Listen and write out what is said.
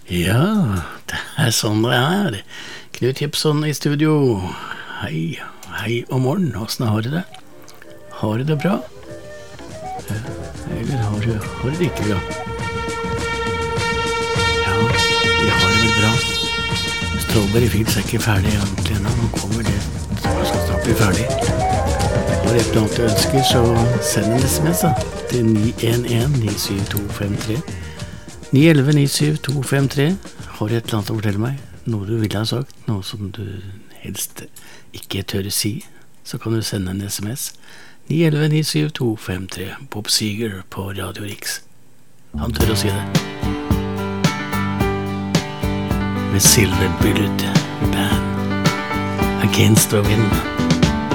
Ja, det sånn det Knut Gibson i studio. Hei, hei om morgen. Hvordan har du det? Har du det bra? Eller har du det ikke bra? Ja, vi har det vel bra. Strawberry Fields ikke ferdig egentlig ennå. Nå kommer det. Så skal snart bli ferdig. Har du et eller annet du ønsker, så send en sms da, til 911-97253. 911-97253. Har du et eller annet å fortelle meg? Noe du ville ha sagt? Noe som du helst ikke tør si? Så kan du sende en sms. 911-97253. Bob Seger på Radio Riks. Han tør å si det. Med Silver Bullet Band. Against the Wind.